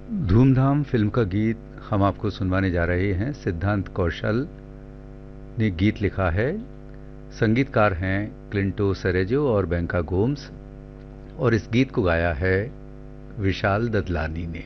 धूमधाम फिल्म का गीत हम आपको सुनवाने जा रहे हैं। सिद्धांत कौशल ने गीत लिखा है। संगीतकार हैं क्लिंटो सेरेजो और बैंका गोम्स, और इस गीत को गाया है विशाल ददलानी ने।